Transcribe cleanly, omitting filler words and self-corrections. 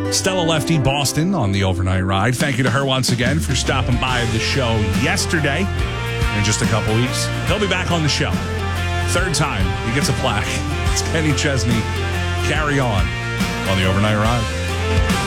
Stella left Eat Boston on the overnight ride. Thank you to her once again for stopping by the show yesterday. In just a couple weeks, he'll be back on the show. Third time, he gets a plaque. It's Kenny Chesney. Carry on the overnight ride.